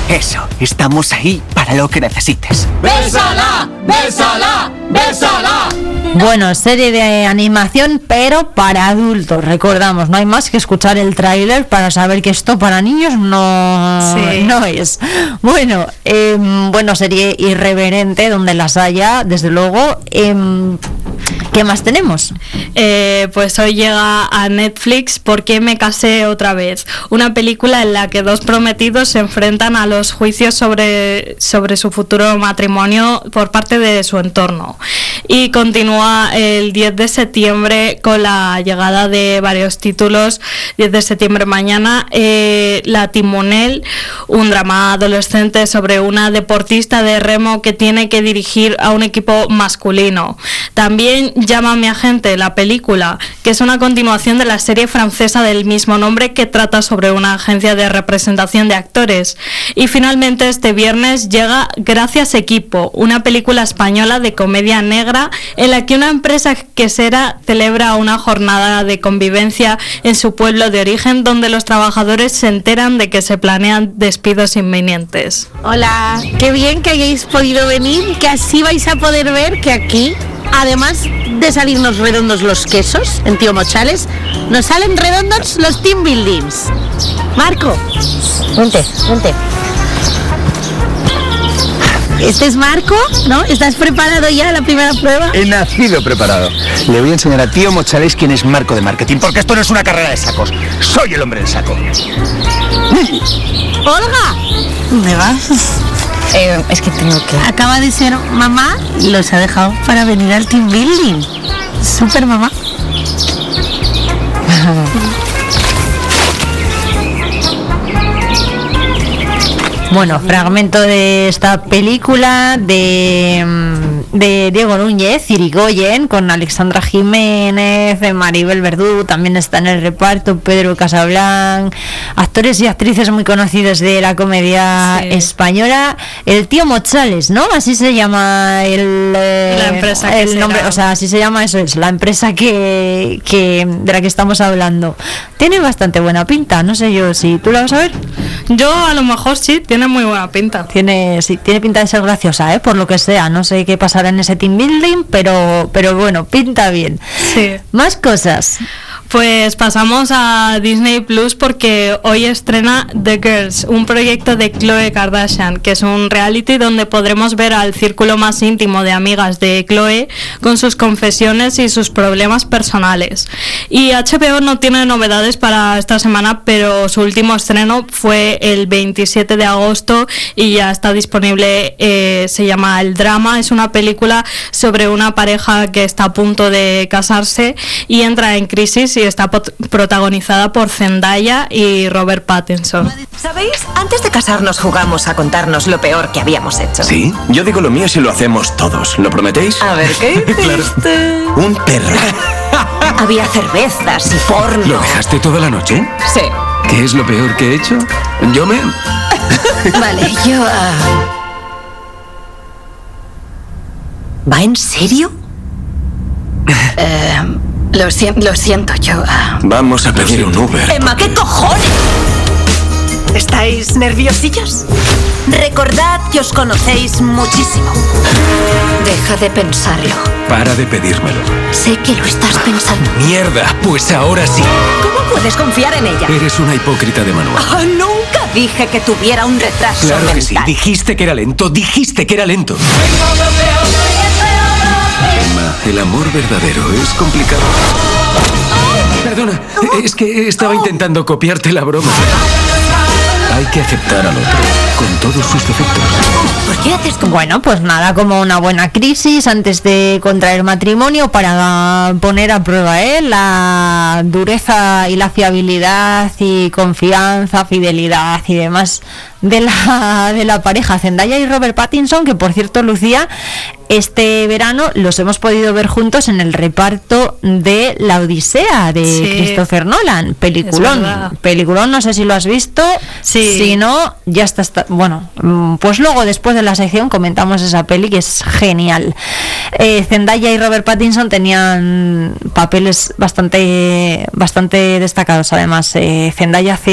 Eso, estamos ahí para lo que necesites. ¡Bésala! ¡Bésala! ¡Bésala! Bueno, serie de animación, pero para adultos. Recordamos, no hay más que escuchar el tráiler para saber que esto para niños no es. Bueno, serie irreverente donde las haya, desde luego. ¿Qué más tenemos? Pues hoy llega a Netflix ¿Por qué me casé otra vez? Una película en la que dos prometidos se enfrentan a los juicios sobre su futuro matrimonio por parte de su entorno. Y continúa el 10 de septiembre con la llegada de varios títulos. 10 de septiembre mañana, La Timonel, un drama adolescente sobre una deportista de remo que tiene que dirigir a un equipo masculino. También Llámame agente, la película, que es una continuación de la serie francesa del mismo nombre que trata sobre una agencia de representación de actores. Y finalmente este viernes llega Gracias Equipo, una película española de comedia negra en la que una empresa quesera celebra una jornada de convivencia en su pueblo de origen donde los trabajadores se enteran de que se planean despidos inminentes. Hola, qué bien que hayáis podido venir, que así vais a poder ver que aquí, además de salirnos redondos los quesos en Tío Mochales, nos salen redondos los team buildings. Marco, vente. ¿Este es Marco? ¿No? ¿Estás preparado ya la primera prueba? He nacido preparado. Le voy a enseñar a Tío Mochales quién es Marco de marketing, porque esto no es una carrera de sacos. Soy el hombre del saco. ¡Olga! ¿Dónde vas? Es que tengo que... Acaba de ser mamá y los ha dejado para venir al team building. Súper mamá. Bueno, fragmento de esta película de Diego Núñez, Irigoyen, con Alexandra Jiménez, Maribel Verdú, también está en el reparto Pedro Casablanc, actores y actrices muy conocidos de la comedia española. El Tío Mochales, ¿no? Así se llama la empresa el nombre, o sea, así se llama, eso es, la empresa de la que estamos hablando. Tiene bastante buena pinta, no sé yo si tú la vas a ver. Yo a lo mejor sí, tiene muy buena pinta. Tiene pinta de ser graciosa, por lo que sea. No sé qué pasará en ese team building, pero bueno, pinta bien. Sí. Más cosas. Pues pasamos a Disney Plus porque hoy estrena The Girls, un proyecto de Khloe Kardashian, que es un reality donde podremos ver al círculo más íntimo de amigas de Khloe con sus confesiones y sus problemas personales. Y HBO no tiene novedades para esta semana, pero su último estreno fue el 27 de agosto y ya está disponible. Se llama El Drama, es una película sobre una pareja que está a punto de casarse y entra en crisis, y está protagonizada por Zendaya y Robert Pattinson. ¿Sabéis? Antes de casarnos jugamos a contarnos lo peor que habíamos hecho. ¿Sí? Yo digo lo mío si lo hacemos todos. ¿Lo prometéis? A ver, ¿qué hiciste? Claro. Un perro. Había cervezas y porno. ¿Lo dejaste toda la noche? Sí. ¿Qué es lo peor que he hecho? Vale, yo... ¿Va en serio? Lo siento, yo... Vamos a pedir un Uber. Emma, ¿qué cojones? ¿Estáis nerviosillos? Recordad que os conocéis muchísimo. Deja de pensarlo. Para de pedírmelo. Sé que lo estás pensando. ¡Mierda! Pues ahora sí. ¿Cómo puedes confiar en ella? Eres una hipócrita de manual. Nunca dije que tuviera un retraso Claro mental. que sí. Dijiste que era lento. Emma, el amor verdadero es complicado. Perdona, es que estaba intentando copiarte la broma. Hay que aceptar al otro, con todos sus defectos. ¿Por qué haces como... Bueno, pues nada, como una buena crisis antes de contraer matrimonio para poner a prueba la dureza y la fiabilidad y confianza, fidelidad y demás de la pareja Zendaya y Robert Pattinson, que por cierto, Lucía, este verano los hemos podido ver juntos en el reparto de La Odisea de Christopher Nolan. Peliculón, no sé si lo has visto. Sí. Si no, ya está. Bueno, pues luego después de la sección comentamos esa peli, que es genial. Zendaya y Robert Pattinson tenían papeles bastante destacados, además. Zendaya